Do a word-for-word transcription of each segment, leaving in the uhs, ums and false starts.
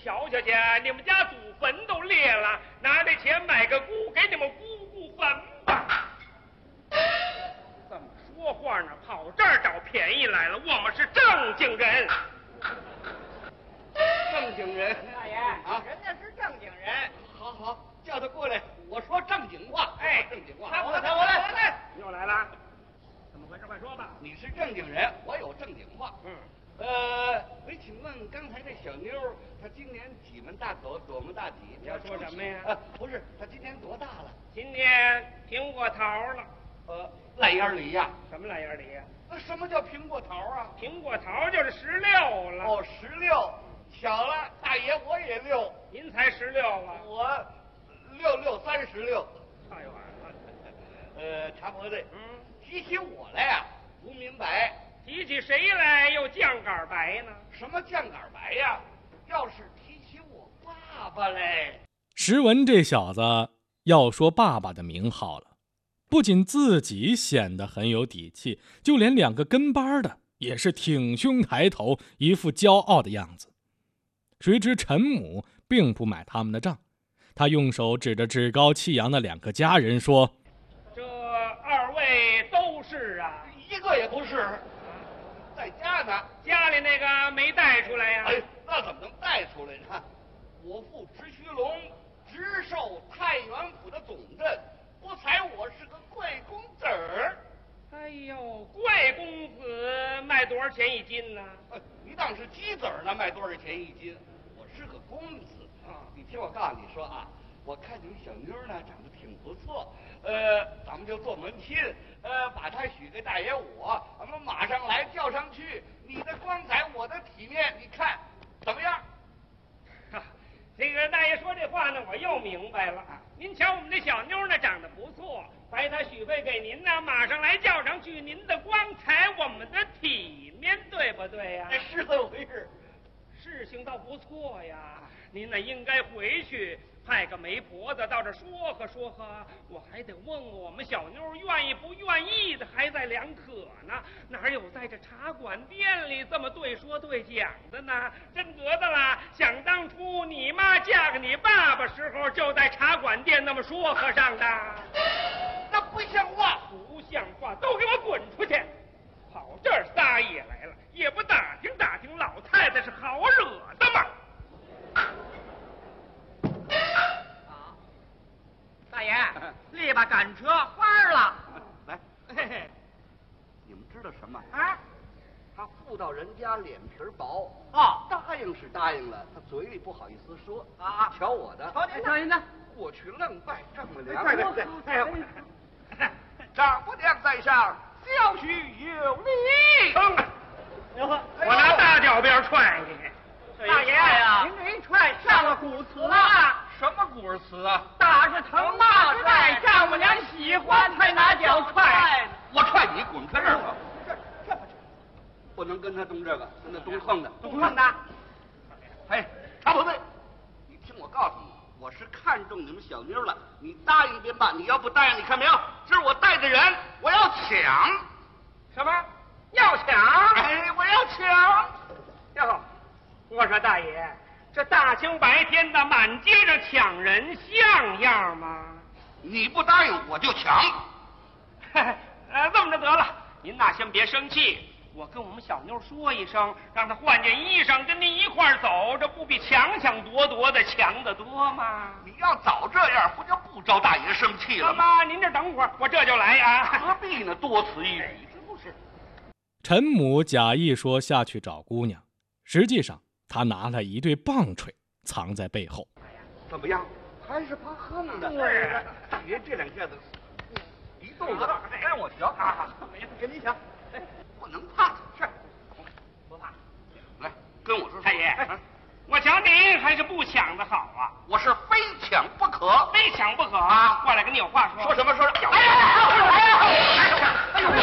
瞧瞧去，你们家祖坟都裂了，拿这钱买个姑，给你们姑姑坟吧。怎么说话呢？跑这儿找便宜来了，我们是正经人。 正经人， 大爷啊， 人家是正经人。 好好叫他过来，我说正经话。 哎， 正经话。 看我来，看我来。 又来了，怎么回事？快说吧。 你是正经人，我有正经话。 嗯。 呃，我请问刚才这小妞，她今年几门大口，多么大几？ 你要说什么呀？ 呃，不是，她今年多大了？ 今天苹果桃了。 呃，烂烟梨呀？ 什么烂烟梨呀？ 那什么叫苹果桃啊？ 苹果桃就是十六了。 哦，十六。巧了，大爷我也六。 您才十六啊？ 我六六三十六。 太远了。 呃，茶婆子， 嗯， 提起我来呀，不明白。 提起谁来又酱杆白呢？ 什么酱杆白呀？要是提起我爸爸嘞。 石文这小子要说爸爸的名号了，不仅自己显得很有底气，就连两个跟班的也是挺胸抬头，一副骄傲的样子。谁知陈母并不买他们的账，他用手指着趾高气扬的两个家人说： 这二位都是啊？ 一个也不是，在家呢。 家里那个没带出来呀？ 哎，那怎么能带出来呢？我父直须龙直授太原府的总镇，不才我是个贵公子儿。 哎呦，贵公子卖多少钱一斤呢？ 呃你当是鸡子儿呢，卖多少钱一斤？我是个公子啊！你听我告诉你说啊，我看你们小妞呢长得挺不错，呃，咱们就做门亲，呃，把她许给大爷我，咱们马上来叫上去。你的光彩，我的体面，你看怎么样？ 啊，这个大爷说这话呢，我又明白了。您瞧我们这小妞呢，长得不错，白她许配给您呢，马上来叫上去。您的光彩，我们的体面，对不对呀？ 是这么回事。 事情倒不错呀，您呢应该回去派个媒婆子到这说和说和，我还得问问我们小妞愿意不愿意的，还在两可呢。哪有在这茶馆店里这么对说对讲的呢？真得的啦！想当初你妈嫁给你爸爸时候，就在茶馆店那么说和上的。 那不像话， 不像话，都给我滚出去！跑这儿撒野来了，也不打听打听老太太是好惹的吗？ 大爷，立吧赶车花了。 来， 嘿嘿， 你们知道什么？ 啊， 他妇道人家脸皮薄， 哦， 答应是答应了，他嘴里不好意思说啊。 瞧我的， 瞧您，瞧您的， 过去愣拜丈母娘。 对对对， 哎呀，丈母娘在上，小婿有礼。 我拿大脚鞭踹你！ 大爷呀，您这一踹上了古词了。 什么古儿词啊？ 打是疼，骂是爱，丈母娘喜欢才拿脚踹。 我踹你，滚开这儿吧！这这不不能跟他动这个，跟他动横的， 动横的。 哎，茶婆子，你听我告诉你，我是看中你们小妞了，你答应便罢，你要不答应，你看没有？这是我带的人，我要抢。 什么？要抢？ 哎，我要抢！ 哟，我说大爷，这大清白天的满街上抢人，像样吗？ 你不答应，我就抢。 呃，这么着得了，您呐先别生气，我跟我们小妞说一声，让她换件衣裳，跟您一块儿走，这不比抢抢夺夺的强得多吗？ 你要早这样，不就不招大爷生气了吗？ 妈，您这等会儿，我这就来啊！ 何必呢？多此一举，是不是？ 陈母假意说下去找姑娘，实际上他拿了一对棒槌藏在背后。 怎么样？还是怕横的。 对呀， 爷这两下子一动作，让我瞧啊！ 跟你抢， 哎，不能怕。 是，不怕。 来，跟我说说。 太爷， 哎我瞧您还是不抢的好啊！ 我是非抢不可， 非抢不可啊！ 过来跟你有话说。 说什么？说什么？ 哎呀！哎呀！ 哎呦！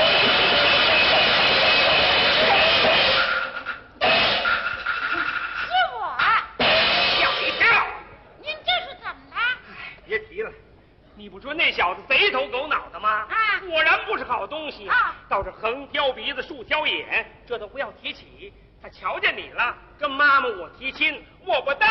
是我。 吓一跳！ 您这是怎么了？ 别提了，你不说那小子贼头狗脑的吗？ 啊， 果然不是好东西啊！ 倒是横挑鼻子竖挑眼，这都不要提起。他瞧见你了，跟妈妈我提亲，我不答